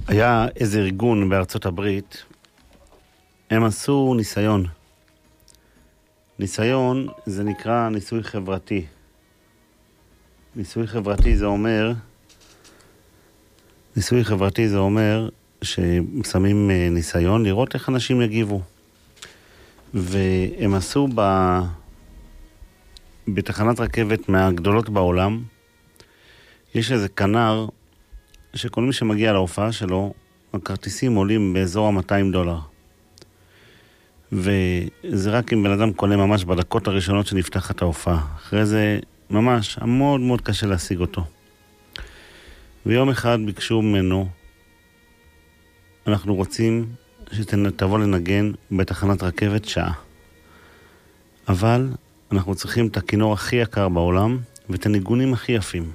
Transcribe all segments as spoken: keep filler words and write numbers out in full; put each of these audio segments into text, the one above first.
היה איזה ארגון בארצות הברית, הם עשו ניסיון. ניסיון זה נקרא ניסוי חברתי. ניסוי חברתי זה אומר, ניסוי חברתי זה אומר ששמים ניסיון לראות איך אנשים יגיבו. והם עשו ב... בתחנת רכבת מהגדולות בעולם, יש איזה כנר שכל מי שמגיע להופעה שלו, הכרטיסים עולים באזור ה-מאתיים דולר. וזה רק אם בן אדם קונה ממש בדקות הראשונות שנפתחת ההופעה. אחרי זה ממש מאוד מאוד קשה להשיג אותו. ויום אחד ביקשו ממנו, אנחנו רוצים שתבוא לנגן בתחנת רכבת שעה. אבל אנחנו צריכים את הכינור הכי יקר בעולם ואת הניגונים הכי יפים.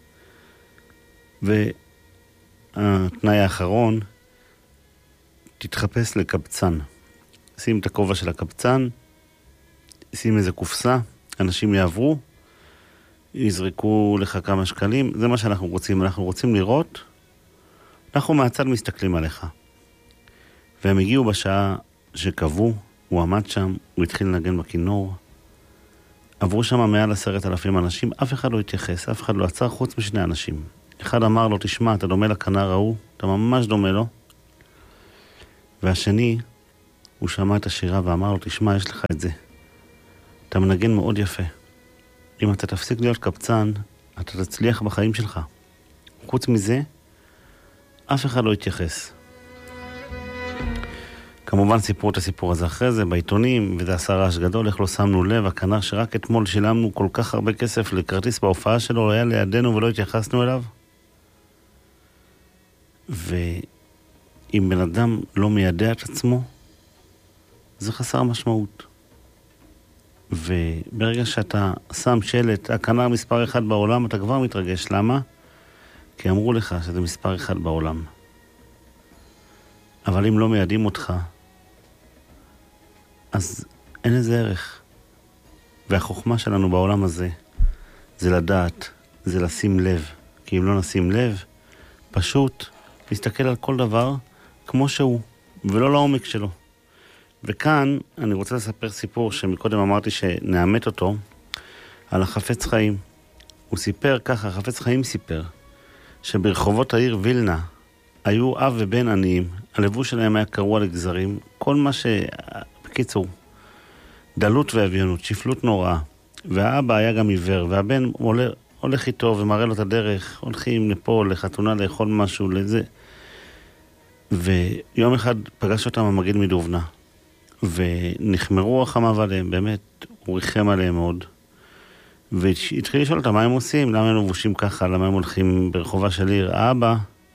והתנאי האחרון, תתחפש לקבצן. שים את הכובע של הקבצן, שים איזה קופסה, אנשים יעברו, יזרקו לך כמה שקלים, זה מה שאנחנו רוצים. אנחנו רוצים לראות, אנחנו מהצד מסתכלים עליך. והם הגיעו בשעה שקבעו, הוא עמד שם, הוא התחיל לנגן בכינור, עברו שם מעל עשרת אלפים אנשים, אף אחד לא התייחס, אף אחד לא עצר חוץ משני אנשים. אחד אמר לו, תשמע, אתה דומה לכנר ההוא, אתה ממש דומה לו. והשני, הוא שמע את השירה ואמר לו, תשמע, יש לך את זה. אתה מנגן מאוד יפה. אם אתה תפסיק להיות קבצן, אתה תצליח בחיים שלך. חוץ מזה, אף אחד לא יתייחס. כמובן סיפרו את הסיפור הזה אחרי זה בעיתונים, וזה עשה רעש גדול, איך לא שמנו לב, הכנר שרק אתמול שילמנו כל כך הרבה כסף לכרטיס בהופעה שלו, היה לידינו ולא התייחסנו אליו. ואם בן אדם לא מיידע את עצמו, זה חסר משמעות. וברגע שאתה שם שלט, הכנר מספר אחד בעולם, אתה כבר מתרגש. למה? כי אמרו לך שזה מספר אחד בעולם. אבל אם לא מיידעים אותך, אז אין איזה ערך. והחוכמה שלנו בעולם הזה, זה לדעת, זה לשים לב. כי אם לא נשים לב, פשוט להסתכל על כל דבר כמו שהוא, ולא לעומק שלו. וכאן אני רוצה לספר סיפור שמקודם אמרתי שנאמת אותו, על החפץ חיים. הוא סיפר ככה, החפץ חיים סיפר, שברחובות העיר וילנה היו אב ובן עניים, הלבוש שלהם היה קרוע לגזרים, כל מה ש... בקיצור, דלות ואביונות, שפלות נוראה, והאבא היה גם עיוור, והבן הולך, הולך איתו ומראה לו את הדרך, הולכים לפה, לחתונה, לאכול משהו, לזה. ויום אחד פגש אותם המגיד מדובנה, ונחמרו רחמיו עליהם, באמת, הוא ריחם עליהם מאוד. והתחיל לשאול אותם מה הם עושים, למה הם לבושים ככה, למה הם הולכים ברחובה של עיר. האבא,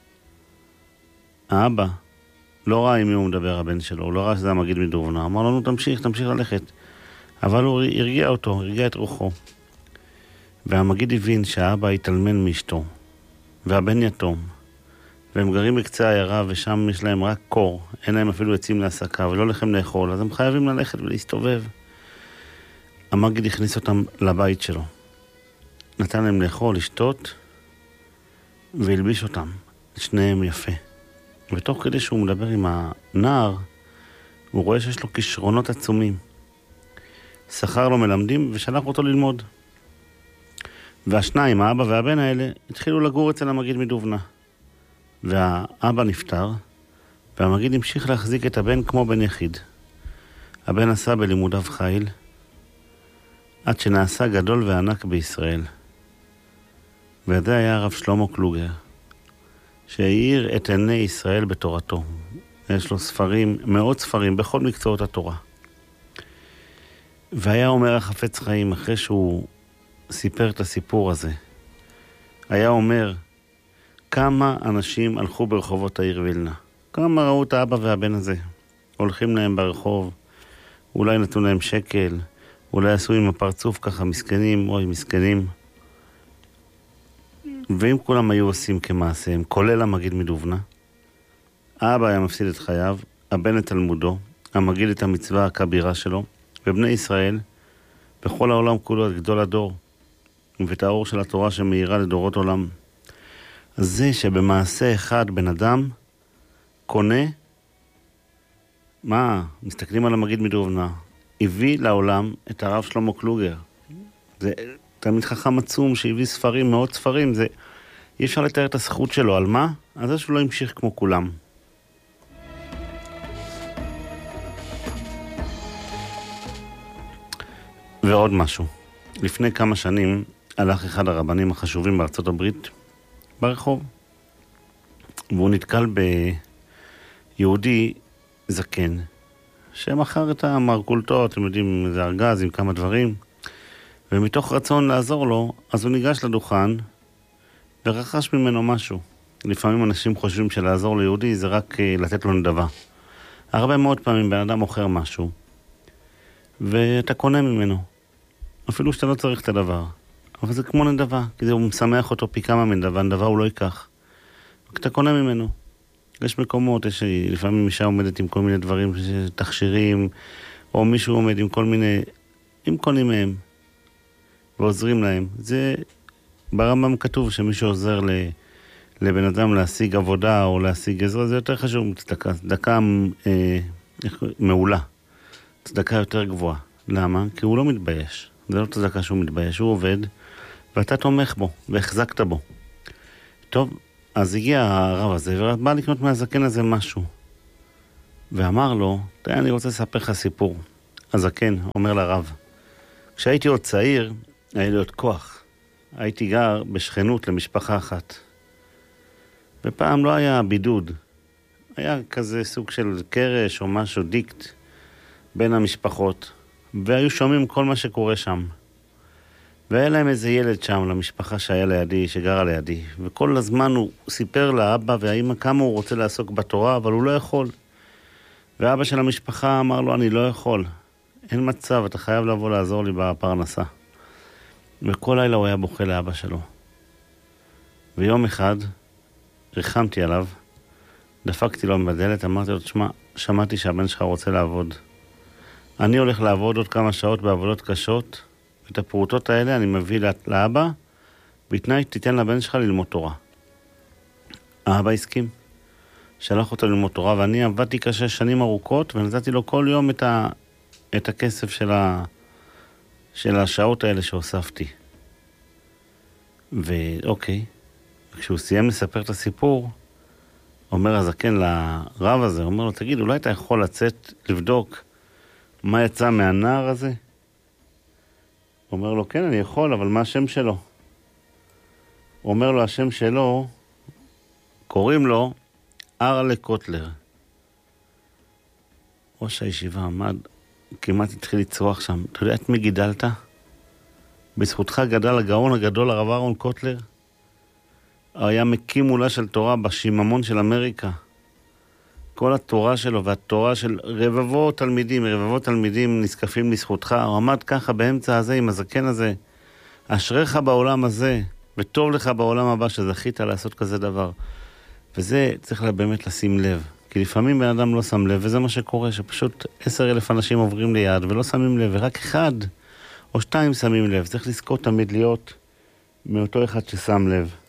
האבא, לא ראה עם מי הוא מדבר הבן שלו, הוא לא ראה שזה המגיד מדובנה, אמר לנו תמשיך, תמשיך ללכת. אבל הוא הרגיע אותו, הרגיע את רוחו. והמגיד הבין שהאבא התאלמן מאשתו, והבן יתום, והם גרים בקצה העיירה, ושם יש להם רק קור, אין להם אפילו עצים להסקה, ולא לכם לאכול, אז הם חייבים ללכת ולהסתובב. המגיד הכניס אותם לבית שלו, נתן להם לאכול, לשתות, והלביש אותם, שניהם יפה. ותוך כדי שהוא מדבר עם הנער, הוא רואה שיש לו כישרונות עצומים. שכר לו מלמדים ושלח אותו ללמוד. והשניים, האבא והבן האלה, התחילו לגור אצל המגיד מדובנה. והאבא נפטר, והמגיד המשיך להחזיק את הבן כמו בן יחיד. הבן עשה בלימודיו חיל, עד שנעשה גדול וענק בישראל. וזה היה הרב שלמה קלוגר, שהאיר את עיני ישראל בתורתו. יש לו ספרים, מאות ספרים, בכל מקצועות התורה. והיה אומר החפץ חיים, אחרי שהוא סיפר את הסיפור הזה, היה אומר, כמה אנשים הלכו ברחובות העיר וילנה? כמה ראו את האבא והבן הזה? הולכים להם ברחוב, אולי נתנו להם שקל, אולי עשו עם הפרצוף ככה מסכנים, אוי מסכנים. ואם כולם היו עושים כמעשיהם, כולל המגיד מדובנה, האבא היה מפסיד את חייו, הבן את תלמודו, המגיד את המצווה הכבירה שלו, ובני ישראל, בכל העולם כולו את גדול הדור, ואת האור של התורה שמאירה לדורות עולם. אז זה שבמעשה אחד בן אדם קונה, מה, מסתכלים על המגיד מדובנה, הביא לעולם את הרב שלמה קלוגר. זה תלמיד חכם עצום שהביא ספרים, מאות ספרים, זה, אי אפשר לתאר את הזכות שלו, על מה? על זה שהוא לא המשיך כמו כולם. ועוד משהו, לפני כמה שנים הלך אחד הרבנים החשובים בארצות הברית ברחוב, והוא נתקל ביהודי זקן, שמכר את המרקולטות, אתם יודעים, זה ארגז עם כמה דברים, ומתוך רצון לעזור לו, אז הוא ניגש לדוכן ורכש ממנו משהו. לפעמים אנשים חושבים שלעזור ליהודי זה רק לתת לו נדבה. הרבה מאוד פעמים בן אדם מוכר משהו, ואתה קונה ממנו. אפילו שאתה לא צריך את הדבר. אבל זה כמו נדבה, כי זה הוא משמח אותו פי כמה מנדבה, נדבה הוא לא ייקח. אתה קונה ממנו. יש מקומות, יש לפעמים אישה עומדת עם כל מיני דברים, תכשירים, או מישהו עומד עם כל מיני, עם קונים מהם, ועוזרים להם. זה ברמב"ם כתוב שמישהו עוזר ל, לבן אדם להשיג עבודה או להשיג עזרה, זה יותר חשוב, צדקה, צדקה אה, מעולה, צדקה יותר גבוהה. למה? כי הוא לא מתבייש. זה לא צדקה שהוא מתבייש, הוא עובד, ואתה תומך בו, והחזקת בו. טוב, אז הגיע הרב הזה, ובא לקנות מהזקן הזה משהו. ואמר לו, תראה, אני רוצה לספר לך סיפור. הזקן אומר לרב, כשהייתי עוד צעיר, היה לי עוד כוח. הייתי גר בשכנות למשפחה אחת. ופעם לא היה בידוד. היה כזה סוג של קרש או משהו, דיקט, בין המשפחות. והיו שומעים כל מה שקורה שם. והיה להם איזה ילד שם למשפחה שהיה לידי, שגרה לידי. וכל הזמן הוא סיפר לאבא והאמא כמה הוא רוצה לעסוק בתורה, אבל הוא לא יכול. ואבא של המשפחה אמר לו, אני לא יכול. אין מצב, אתה חייב לבוא לעזור לי בפרנסה. וכל לילה הוא היה בוכה לאבא שלו. ויום אחד ריחמתי עליו, דפקתי לו בדלת, אמרתי לו, תשמע, שמעתי שהבן שלך רוצה לעבוד. אני הולך לעבוד עוד כמה שעות בעבודות קשות, ואת הפרוטות האלה אני מביא לאבא, בתנאי תיתן לבן שלך ללמוד תורה. האבא הסכים. שלח אותו ללמוד תורה, ואני עבדתי קשה שנים ארוכות, ונתתי לו כל יום את, ה, את הכסף של, ה, של השעות האלה שהוספתי. ואוקיי, כשהוא סיים לספר את הסיפור, אומר הזקן לרב הזה, אומר לו, תגיד, אולי אתה יכול לצאת לבדוק מה יצא מהנער הזה? הוא אומר לו, כן, אני יכול, אבל מה השם שלו? הוא אומר לו, השם שלו, קוראים לו ארלה קוטלר. ראש הישיבה עמד, כמעט התחיל לצרוח שם. אתה יודע את מי גידלת? בזכותך גדל הגאון הגדול הרב אהרון קוטלר. היה מקים מולה של תורה בשיממון של אמריקה. כל התורה שלו והתורה של רבבות תלמידים, רבבות תלמידים נזקפים לזכותך. הוא עמד ככה באמצע הזה עם הזקן הזה. אשריך בעולם הזה, וטוב לך בעולם הבא שזכית לעשות כזה דבר. וזה צריך באמת לשים לב. כי לפעמים בן אדם לא שם לב, וזה מה שקורה, שפשוט עשר אלף אנשים עוברים ליד ולא שמים לב, ורק אחד או שתיים שמים לב. צריך לזכות תמיד להיות מאותו אחד ששם לב.